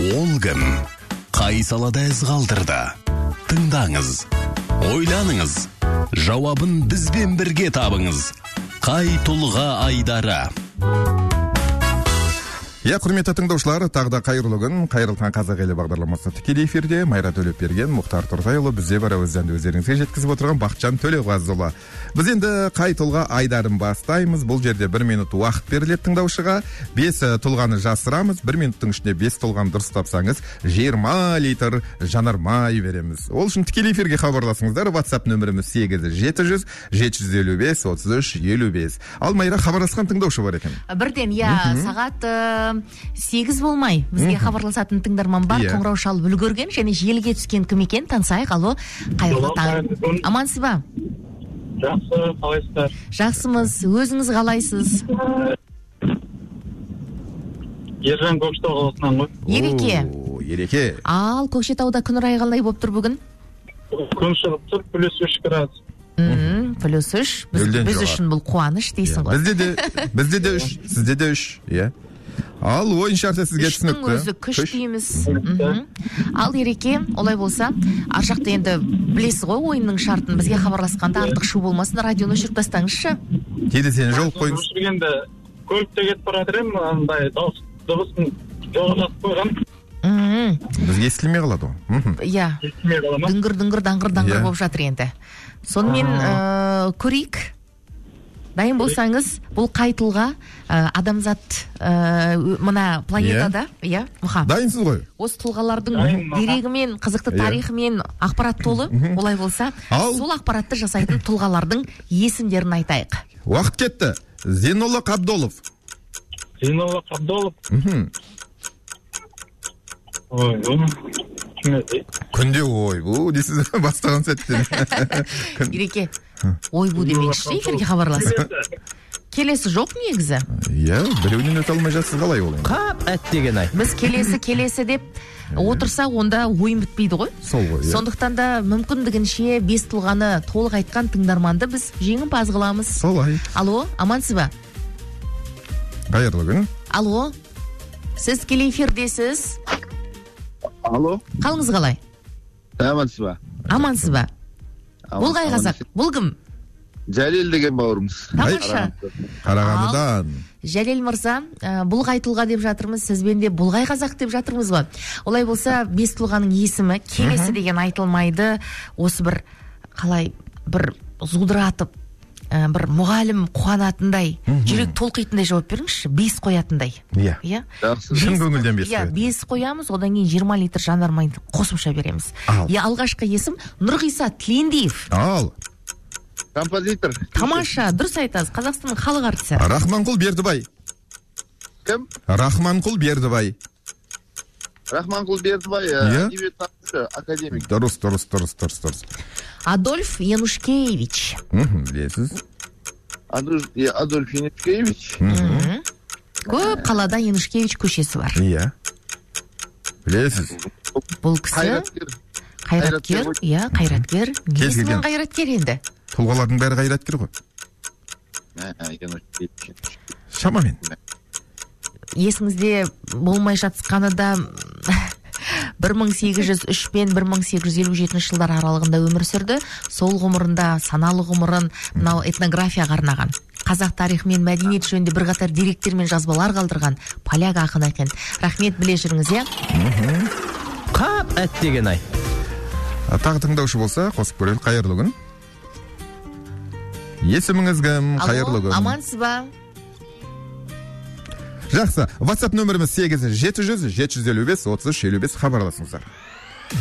Ол кім? Қай салада із қалдырды? Тыңдаңыз, ойланыңыз, жауабын бізбен бірге табыңыз. Қай тұлға айдары? Құрметті тыңдаушылар, тағда қайырлы күн. Қайырлы қазақ елі бағдарламасы тікелей эфирде. Майра Төлепберген, Мұхтар Тұртайұлы, бізде бар өздеріңді өздеріңізге жеткізіп отырған Бақытжан Төлеуғазыұлы. Біз енді қай тұлға айдарын бастаймыз. Бұл жерде 1 минут уақыт беріледі тыңдаушыға. 5 тұлғаны жасырамыз. 1 минуттың ішінде 5 тұлғаны дұрыс тапсаңыз, 20 литр жанармай береміз. Ол үшін тікелей эфирге хабарласыңыздар. WhatsApp нөміріміз 8700 755 33 55. Ал Майра, хабарласқан тыңдаушы бар екен. Бірден, сағат 8 болмай бізге хабарласатын тыңдарман бар. Қоңырау шалып үлгерген және желіге түскен кім екен тансайық. Алло, қайырлы таң. Амансыз ба? Жақсы, қалайсыздар? Жақсымыз. Өзіңіз қалайсыз? Ержан Көкшетау қаласынан ғой. Ереке. Ереке. Ал Көкшетауда күн райы қандай болып тұр бүгін? Күн шығып тұр, +3 градус. +3. Біз үшін бұл қуаныш дейсің ғой. Бізде де 3, сізде де 3. Ал ойын шарты сізге түсінікті. Үштің өзі күш дейміз. Ал Ереке, олай болса, аржақты енді білесіз ғой ойынның шартын. Бізге хабарласқанда артық шу болмасын, радионы өшіріп тастаңызшы. Кейде сені жол қойыңыз. Өшіргенде көлікте кетіп баратыр едім, андай дыбысын жоғалтып қойған. Бізге естілмей қалады ғой. Иә. Дыңғыр болып жатыр енді. Сонымен көрейік. Дайын болсаңыз, бұл қай тұлға адамзат мына планетада, Мұха. Дайынсыз ғой? Осы тұлғалардың дерегімен, қызықты тарихымен ақпарат толы, олай болса, сол ақпаратты жасайтын тұлғалардың есімдерін айтайық. Уақыт кетті. Зейнолла Қабдолов. Зейнолла Қабдолов. Күнде ойбу дейсіз бастаған сәттен. Ереке, ойбу демекші эфирге хабарласып. Келесі жоқ негізі? Біреуінен өте алмай жатсыз қалай ол? Қап әттеген ай. Біз келесі деп отырса, онда ойын бітпейді ғой. Сол ғой. Сондықтан да мүмкіндігінше 5 тұлғаны толық айтқан тыңдарманды біз жеңімпаз қыламыз. Солай. Алло, амансыз ба? Қайырлы күн. Алло, сіз келе эфирдесіз. Алло. Қалыңыз қалай? Амансыз ба? Амансыз ба? Бұл қай қазақ? Бұл кім? Жәлел деген бауырымыз. Тамаша. Қарағандыдан. Жәлел мырза, бұл қай тұлға деп жатырмыз, сізбен де бұл қай қазақ деп жатырмыз ғой. Олай болса, 5 тұлғаның есімі келесі деген айтылмайды. Осы бір қалай бір зудыратып, бір мұғалім қуанатындай, жүрек толқитындай жауап беріңізші, 5 қоятындай. Иә. Шын көңілден 5 қоятын. 5 қоямыз, одан кейін 20 литр жанармайды қосымша береміз. Алғашқы есім Нұрғиса Тілендиев. Ал. Композитор. Тамаша, дұрыс айтасыз, Қазақстанның халық артисі. Рахманқұл Бердібай. Кім? Рахманқұл Бердібай. Рахманқұл Бердібай, әдебиеттанушы, академик. Дұрыс. Адольф Янушкевич. Білесіз. Адольф Янушкевич. Көп қалада Янушкевич көшесі бар. Иә. Білесіз. Бұл кісі қайраткер. Иә, қайраткер. Несімен қайраткер енді? Тұлғалардың бәрі қайраткер ғой. Шамамен. Есіңізде болмай жатсқаны да 1803 пен 1857 жылдар аралығында өмір сүрді. Сол ғұмырында саналы ғұмырын мынау этнографияға арнаған. Қазақ тарихы мен мәдениет жөнінде бірқатар деректер мен жазбалар қалдырған поляк ақын екен. Рахмет, біле жүріңіз, иә? Қап әттеген ай. Тағы тыңдаушы болса, қосып көрелік. Қайырлы күн. Есіміңіз кім? Қайырлы күн. Амансыз ба? Жақсы. WhatsApp нөміріміз 8700 755 33 55. Хабарласыңыздар.